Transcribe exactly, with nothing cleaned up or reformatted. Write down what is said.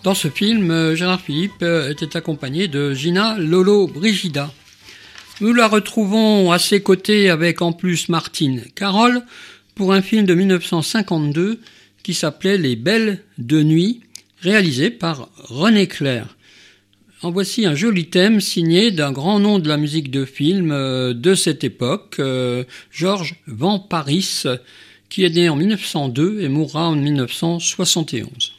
Dans ce film, Gérard Philipe était accompagné de Gina Lollobrigida. Nous la retrouvons à ses côtés avec en plus Martine Carole pour un film de dix-neuf cent cinquante-deux qui s'appelait Les Belles de Nuit, réalisé par René Clair. En voici un joli thème signé d'un grand nom de la musique de film de cette époque, Georges Van Parijs, qui est né en mille neuf cent deux et mourra en mille neuf cent soixante et onze.